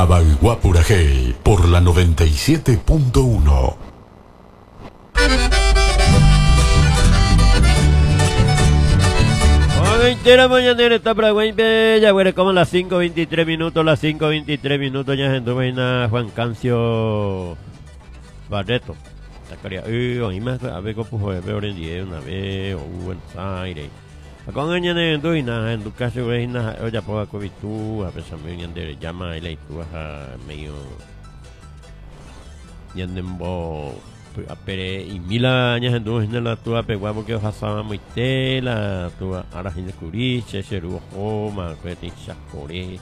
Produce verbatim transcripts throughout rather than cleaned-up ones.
Abaiguapurajé por la noventa y siete punto uno. Entera mañana está para Guaymbe, ya huele como las cinco veintitrés minutos, las cinco veintitrés minutos ya en tu vaina Juan Cancio Barreto. Tacaria, eh, hoy más a ver cómo fue, veo en día una vez, o Buenos Aires. Con el ñane en tu vaina, en tu caso, vaina, o ya puedo COVID tú, a pesar de que ñane llama y le tú a medio. Ñane en bo. Pero y mila años en tu la tua pegua porque pasaba muy tela tua ahora gente curiche se ruo homa que chakore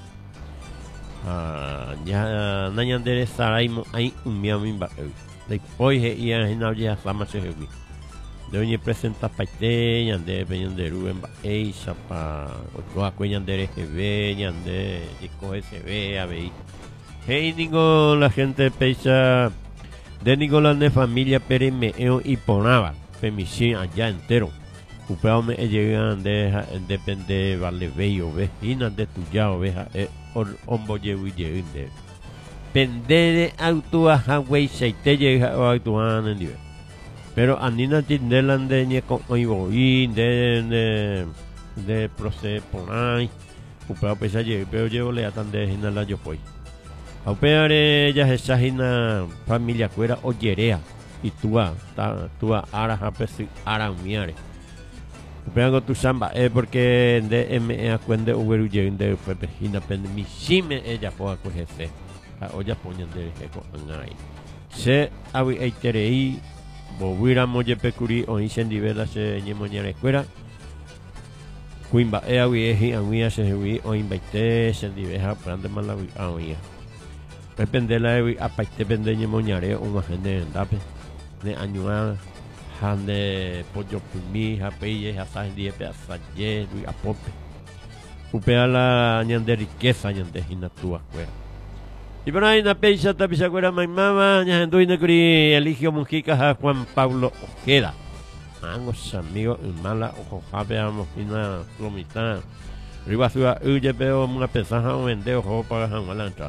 ah ya nanya de saraimo ai un miami ba depois ia na dia sama se revi doña presenta paite yande de ruben ba ei chapa o a cuña de rgb yande disco sb a ver hey digo la gente pesa de Nicolás de familia Pérez Meo y Ponaba, Femicín allá entero. Upeo me llegan de depende vale bello, vecinas de tuya oveja, hombo llevo y de Pende de auto a Hawaii, se te llega a actuar en nivel. Pero Anina Tindelan de Nieco Oiboín, de de Proce Ponay, Upeo pesa llevo, pero llevo le atan de Ginala yo pues. Aupeare ya esa hina familia cuera oyerea y tua tua ara hapesi ara miare. Aupeango tu samba es porque de me acuende uberu de pepe hina pen mi sime ella poa cogese. A olla poñan de eco angai. Se awi eiterei bobira moye pecuri o incendivela se ñemoñare cuera. Quimba e awi ehi anguia se wi o invaite se diveja prande malawi awia. Depende la a parte depende de moñare una gente en dape de añuan hande pollo pumi hape ya sa die pe asaye lui apope upea la ñande riqueza ñande hinatua cuera y por ahí na peisa tapisa cuera mai mama ñando inacri Eligio Mujica a Juan Pablo Ojeda angos amigos mala ojo hape amos ina lomita riba ciudad uye peo una pesaja o vendeo jo para han